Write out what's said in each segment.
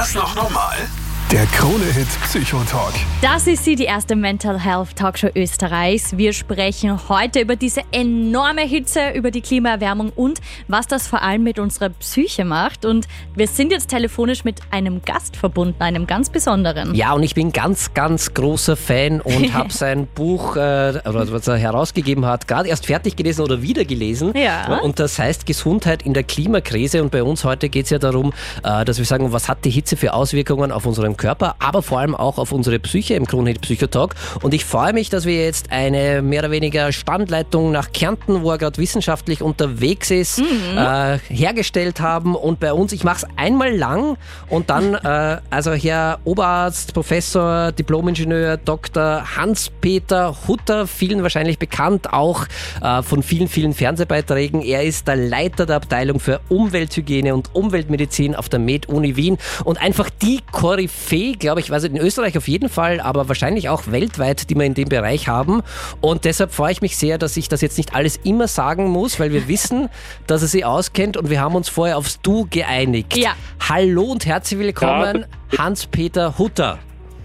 das noch normal? Der Krone-Hit Psychotalk. Das ist die erste Mental Health Talkshow Österreichs. Wir sprechen heute über diese enorme Hitze, über die Klimaerwärmung und was das vor allem mit unserer Psyche macht. Und wir sind jetzt telefonisch mit einem Gast verbunden, einem ganz besonderen. Ja, und ich bin ganz, ganz großer Fan und habe sein Buch, was er herausgegeben hat, gerade erst fertig gelesen oder wieder gelesen. Ja. Und das heißt Gesundheit in der Klimakrise. Und bei uns heute geht es ja darum, dass wir sagen, was hat die Hitze für Auswirkungen auf unseren Körper, aber vor allem auch auf unsere Psyche im Krone-Hit Psychotalk. Und ich freue mich, dass wir jetzt eine mehr oder weniger Standleitung nach Kärnten, wo er gerade wissenschaftlich unterwegs ist, hergestellt haben. Und bei uns, ich mache es einmal lang und dann, also Herr Oberarzt, Professor, Diplomingenieur, Dr. Hans-Peter Hutter, vielen wahrscheinlich bekannt, auch von vielen, vielen Fernsehbeiträgen. Er ist der Leiter der Abteilung für Umwelthygiene und Umweltmedizin auf der Med-Uni Wien und einfach die Koryphäe, glaube ich, in Österreich auf jeden Fall, aber wahrscheinlich auch weltweit, die wir in dem Bereich haben. Und deshalb freue ich mich sehr, dass ich das jetzt nicht alles immer sagen muss, weil wir wissen, dass er sich auskennt und wir haben uns vorher aufs Du geeinigt. Ja. Hallo und herzlich willkommen, Hans-Peter Hutter.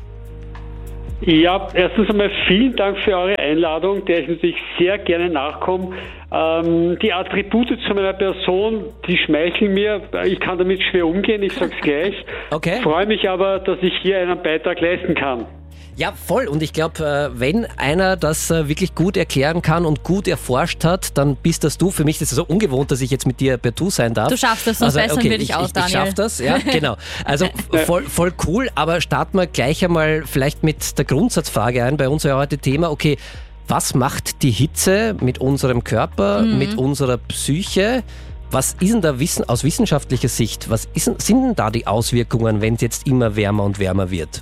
Ja, erstens einmal vielen Dank für eure Einladung, der ich natürlich sehr gerne nachkomme. Die Attribute zu meiner Person, die schmeicheln mir. Ich kann damit schwer umgehen, ich sag's gleich. Okay. Freue mich aber, dass ich hier einen Beitrag leisten kann. Ja, voll. Und ich glaube, wenn einer das wirklich gut erklären kann und gut erforscht hat, dann bist das du. Für mich ist es so ungewohnt, dass ich jetzt mit dir per Du sein darf. Du schaffst das, sonst bessern wir dich aus, Daniel. Ich schaff das, ja, genau. Also voll cool, aber starten wir gleich einmal vielleicht mit der Grundsatzfrage ein. Bei uns ja heute Thema, okay, was macht die Hitze mit unserem Körper, mit unserer Psyche? Was ist denn da aus wissenschaftlicher Sicht, sind denn da die Auswirkungen, wenn es jetzt immer wärmer und wärmer wird?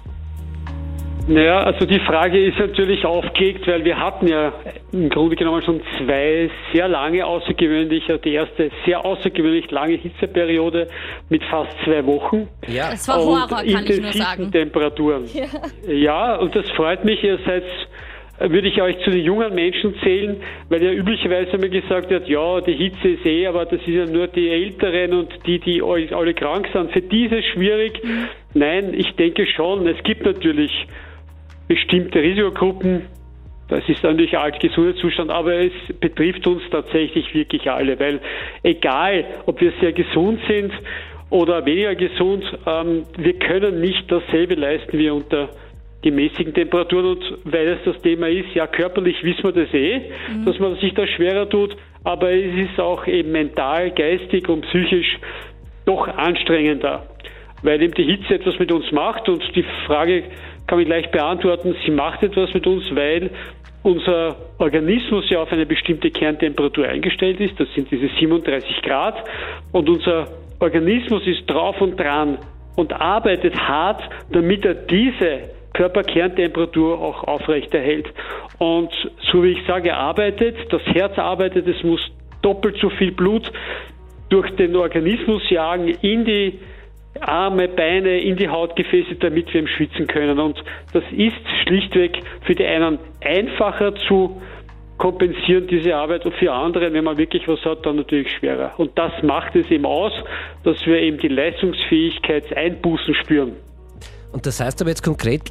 Naja, also die Frage ist natürlich aufgelegt, weil wir hatten ja im Grunde genommen schon zwei sehr lange außergewöhnliche, die erste sehr außergewöhnlich lange Hitzeperiode mit fast 2 Wochen. Ja. Das war Horror, kann ich nur sagen. Temperaturen. Ja, und das freut mich. Ihr seid, würde ich euch zu den jungen Menschen zählen, weil ja üblicherweise immer gesagt wird, ja, die Hitze ist aber das ist ja nur die Älteren und die alle krank sind. Für die ist es schwierig. Nein, ich denke schon, es gibt natürlich bestimmte Risikogruppen, das ist natürlich ein Gesundheitszustand, aber es betrifft uns tatsächlich wirklich alle, weil egal, ob wir sehr gesund sind oder weniger gesund, wir können nicht dasselbe leisten wie unter gemäßigten Temperaturen und weil es das Thema ist, ja körperlich wissen wir das dass man sich da schwerer tut, aber es ist auch eben mental, geistig und psychisch doch anstrengender, weil eben die Hitze etwas mit uns macht und die Frage kann ich gleich beantworten, sie macht etwas mit uns, weil unser Organismus ja auf eine bestimmte Kerntemperatur eingestellt ist, das sind diese 37 Grad und unser Organismus ist drauf und dran und arbeitet hart, damit er diese Körperkerntemperatur auch aufrechterhält. Und so wie ich sage, das Herz arbeitet, es muss doppelt so viel Blut durch den Organismus jagen in die Arme, Beine, in die Hautgefäße, damit wir schwitzen können. Und das ist schlichtweg für die einen einfacher zu kompensieren, diese Arbeit, und für andere, wenn man wirklich was hat, dann natürlich schwerer. Und das macht es eben aus, dass wir eben die Leistungsfähigkeitseinbußen spüren. Und das heißt aber jetzt konkret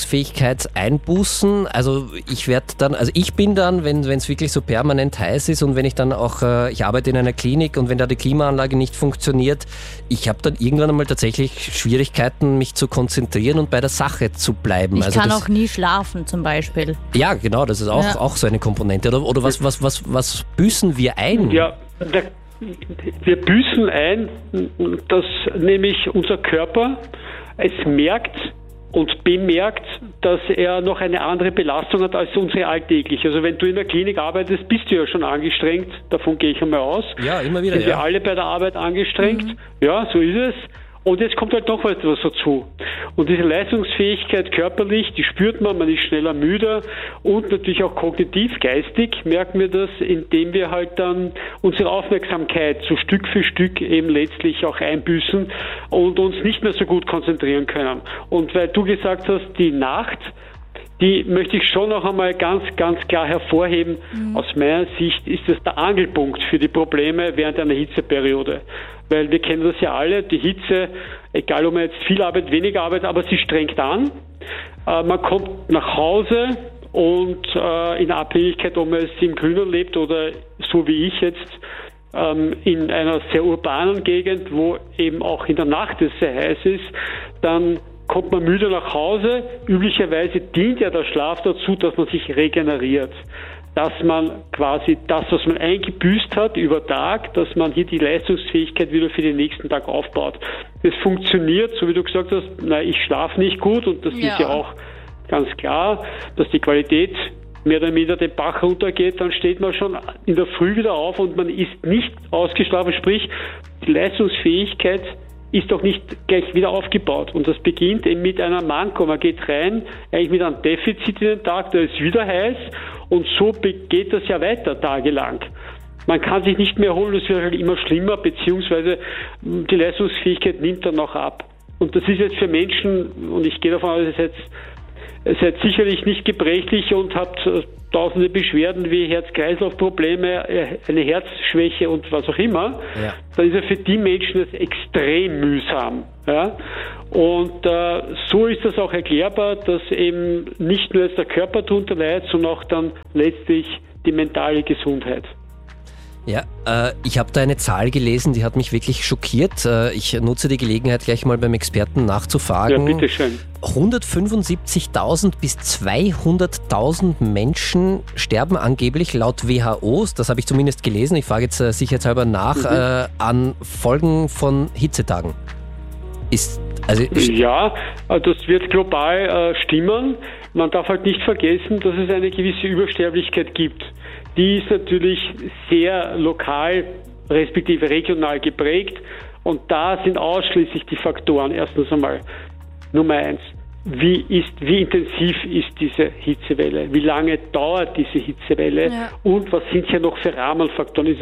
Leistungsfähigkeitseinbußen, also ich bin dann, wenn es wirklich so permanent heiß ist und wenn ich dann auch, ich arbeite in einer Klinik und wenn da die Klimaanlage nicht funktioniert, ich habe dann irgendwann einmal tatsächlich Schwierigkeiten, mich zu konzentrieren und bei der Sache zu bleiben. Ich kann auch nie schlafen zum Beispiel. Ja, genau, das ist auch so eine Komponente. Oder was büßen wir ein? Ja, wir büßen ein, dass nämlich unser Körper es merkt und bemerkt, dass er noch eine andere Belastung hat als unsere alltägliche. Also wenn du in der Klinik arbeitest, bist du ja schon angestrengt, davon gehe ich einmal aus. Ja, immer wieder. Sind wir alle bei der Arbeit angestrengt? Ja, so ist es. Und jetzt kommt halt noch etwas dazu. Und diese Leistungsfähigkeit körperlich, die spürt man ist schneller müde und natürlich auch kognitiv, geistig merken wir das, indem wir halt dann unsere Aufmerksamkeit so Stück für Stück eben letztlich auch einbüßen und uns nicht mehr so gut konzentrieren können. Und weil du gesagt hast, die Nacht, die möchte ich schon noch einmal ganz, ganz klar hervorheben. Aus meiner Sicht ist das der Angelpunkt für die Probleme während einer Hitzeperiode. weil wir kennen das ja alle, die Hitze, egal ob man jetzt viel arbeitet, wenig arbeitet, aber sie strengt an. Man kommt nach Hause und in Abhängigkeit, ob man jetzt im Grünen lebt oder so wie ich jetzt in einer sehr urbanen Gegend, wo eben auch in der Nacht es sehr heiß ist, dann kommt man müde nach Hause. Üblicherweise dient ja der Schlaf dazu, dass man sich regeneriert. Dass man quasi das, was man eingebüßt hat über Tag, dass man hier die Leistungsfähigkeit wieder für den nächsten Tag aufbaut. Das funktioniert, so wie du gesagt hast, ich schlafe nicht gut und das ist ja auch ganz klar, dass die Qualität mehr oder weniger den Bach runtergeht, dann steht man schon in der Früh wieder auf und man ist nicht ausgeschlafen, sprich die Leistungsfähigkeit ist doch nicht gleich wieder aufgebaut. Und das beginnt eben mit einer Manko. Man geht rein, eigentlich mit einem Defizit in den Tag, da ist wieder heiß und so geht das ja weiter tagelang. Man kann sich nicht mehr erholen, es wird halt immer schlimmer, beziehungsweise die Leistungsfähigkeit nimmt dann noch ab. Und das ist jetzt für Menschen, und ich gehe davon aus, ihr seid sicherlich nicht gebrechlich und habt tausende Beschwerden wie Herz-Kreislauf-Probleme, eine Herzschwäche und was auch immer, dann ist ja für die Menschen das extrem mühsam. Ja? Und so ist das auch erklärbar, dass eben nicht nur jetzt der Körper darunter leidet, sondern auch dann letztlich die mentale Gesundheit. Ja, ich habe da eine Zahl gelesen, die hat mich wirklich schockiert. Ich nutze die Gelegenheit, gleich mal beim Experten nachzufragen. Ja, bitteschön. 175.000 bis 200.000 Menschen sterben angeblich laut WHO, das habe ich zumindest gelesen, ich frage jetzt sicherheitshalber nach, an Folgen von Hitzetagen. Ja, das wird global stimmen. Man darf halt nicht vergessen, dass es eine gewisse Übersterblichkeit gibt. Die ist natürlich sehr lokal, respektive regional geprägt. Und da sind ausschließlich die Faktoren. Erstens einmal Nummer 1. Wie intensiv ist diese Hitzewelle? Wie lange dauert diese Hitzewelle? Ja. Und was sind hier noch für Rahmenfaktoren?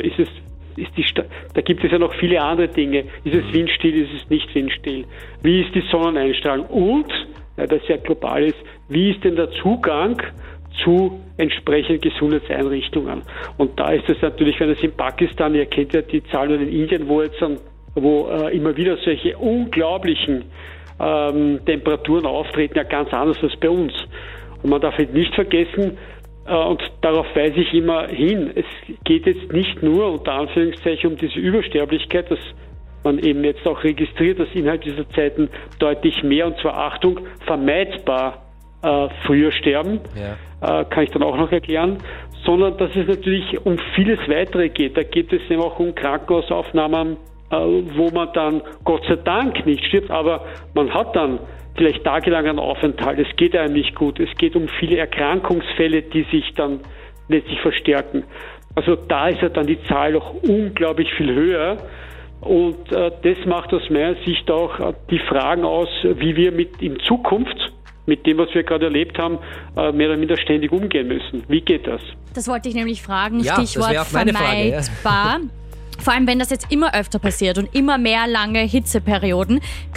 Da gibt es ja noch viele andere Dinge. Ist es windstill, ist es nicht windstill? Wie ist die Sonneneinstrahlung? Und, das ja global ist, wie ist denn der Zugang zu entsprechenden Gesundheitseinrichtungen? Und da ist es natürlich, wenn es in Pakistan, ihr kennt ja die Zahlen, in Indien, wo immer wieder solche unglaublichen Temperaturen auftreten, ja ganz anders als bei uns. Und man darf halt nicht vergessen, und darauf weise ich immer hin, es geht jetzt nicht nur unter Anführungszeichen um diese Übersterblichkeit, dass man eben jetzt auch registriert, dass innerhalb dieser Zeiten deutlich mehr, und zwar Achtung, vermeidbar früher sterben, kann ich dann auch noch erklären, sondern dass es natürlich um vieles weitere geht. Da geht es eben auch um Krankenhausaufnahmen, wo man dann Gott sei Dank nicht stirbt, aber man hat dann vielleicht tagelang einen Aufenthalt. Es geht einem nicht gut. Es geht um viele Erkrankungsfälle, die sich dann letztlich verstärken. Also da ist ja dann die Zahl noch unglaublich viel höher. Und das macht aus meiner Sicht auch die Fragen aus, wie wir in Zukunft mit dem, was wir gerade erlebt haben, mehr oder minder ständig umgehen müssen. Wie geht das? Das wollte ich nämlich fragen. Ja, Stichwort vermeidbar. Vor allem, wenn das jetzt immer öfter passiert und immer mehr lange Hitzeperioden,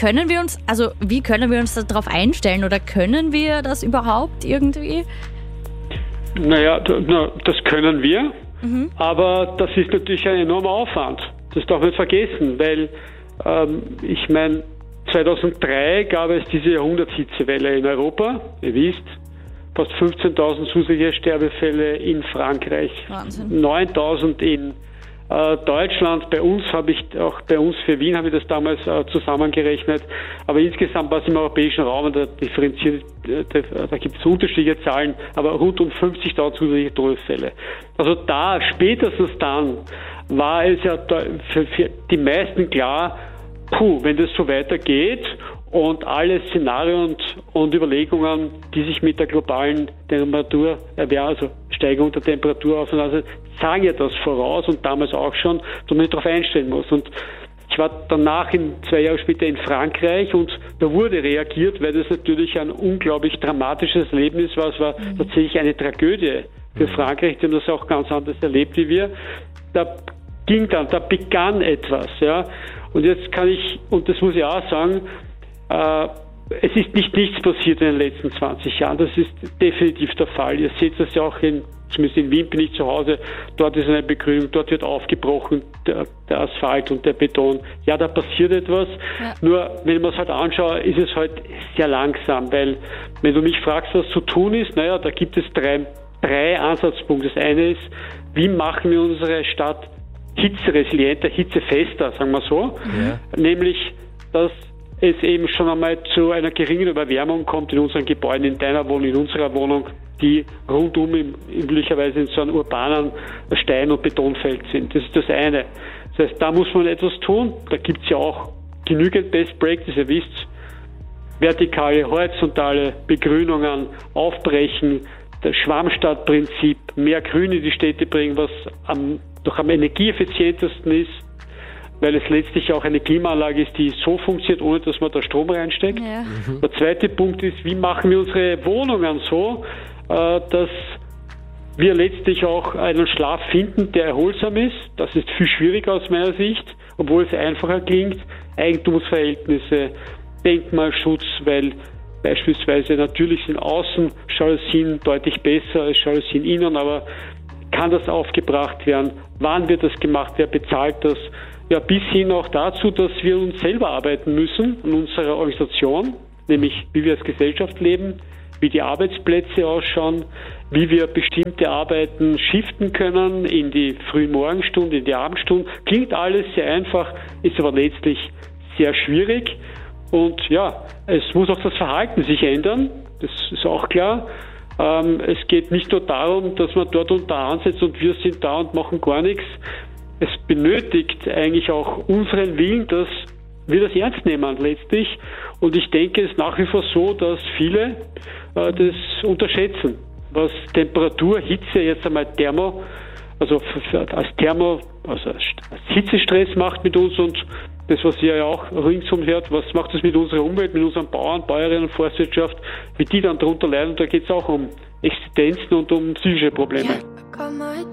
wie können wir uns darauf einstellen oder können wir das überhaupt irgendwie? Naja, das können wir, aber das ist natürlich ein enormer Aufwand. Das darf man nicht vergessen, weil ich meine, 2003 gab es diese Jahrhunderthitzewelle in Europa, ihr wisst, fast 15.000 zusätzliche Sterbefälle in Frankreich, Wahnsinn. 9.000 in Deutschland, bei uns für Wien habe ich das damals zusammengerechnet, aber insgesamt war es im europäischen Raum, da gibt es unterschiedliche Zahlen, aber rund um 50.000 zusätzliche Todesfälle. Also spätestens dann war es ja für die meisten klar, wenn das so weitergeht und alle Szenarien und Überlegungen, die sich mit der globalen Temperatur, also Steigerung der Temperatur auseinandersetzen, sagen ja das voraus und damals auch schon, dass man sich darauf einstellen muss. Und ich war danach 2 Jahre später in Frankreich und da wurde reagiert, weil das natürlich ein unglaublich dramatisches Erlebnis war. Es war tatsächlich eine Tragödie für Frankreich, die haben das auch ganz anders erlebt wie wir. Da begann etwas, ja. Und jetzt und das muss ich auch sagen, es ist nichts passiert in den letzten 20 Jahren. Das ist definitiv der Fall. Ihr seht das ja auch in zumindest in Wien bin ich zu Hause, dort ist eine Begrünung, dort wird aufgebrochen, der Asphalt und der Beton. Ja, da passiert etwas. Ja. Nur, wenn man es halt anschaut, ist es halt sehr langsam, weil, wenn du mich fragst, was zu tun ist, naja, da gibt es drei Ansatzpunkte. Das eine ist, wie machen wir unsere Stadt hitzeresilienter, hitzefester, sagen wir so. Ja. Nämlich, dass es eben schon einmal zu einer geringen Überwärmung kommt in unseren Gebäuden, in deiner Wohnung, in unserer Wohnung, die rundum üblicherweise in so einem urbanen Stein- und Betonfeld sind. Das ist das eine. Das heißt, da muss man etwas tun. Da gibt es ja auch genügend Best Practice, ihr wisst, vertikale, horizontale Begrünungen aufbrechen, das Schwammstadtprinzip, mehr Grün in die Städte bringen, was doch am energieeffizientesten ist, weil es letztlich auch eine Klimaanlage ist, die so funktioniert, ohne dass man da Strom reinsteckt. Ja. Der zweite Punkt ist, wie machen wir unsere Wohnungen so, dass wir letztlich auch einen Schlaf finden, der erholsam ist. Das ist viel schwieriger aus meiner Sicht, obwohl es einfacher klingt. Eigentumsverhältnisse, Denkmalschutz, weil beispielsweise natürlich sind Außenjalousien deutlich besser als Jalousien innen, aber kann das aufgebracht werden? Wann wird das gemacht? Wer bezahlt das? Ja, bis hin auch dazu, dass wir uns selber arbeiten müssen an unserer Organisation, nämlich wie wir als Gesellschaft leben, wie die Arbeitsplätze ausschauen, wie wir bestimmte Arbeiten shiften können in die frühen Morgenstunde, in die Abendstunden. Klingt alles sehr einfach, ist aber letztlich sehr schwierig. Und ja, es muss auch das Verhalten sich ändern, das ist auch klar. Es geht nicht nur darum, dass man dort unter ansetzt und wir sind da und machen gar nichts. Es benötigt eigentlich auch unseren Willen, dass wir das ernst nehmen letztlich. Und ich denke, es ist nach wie vor so, dass viele das unterschätzen. Was Temperatur, Hitze jetzt einmal als Hitzestress macht mit uns und das, was ihr ja auch ringsum hört, was macht das mit unserer Umwelt, mit unseren Bauern, Bäuerinnen und Forstwirtschaft, wie die dann darunter leiden. Und da geht es auch um Existenzen und um psychische Probleme.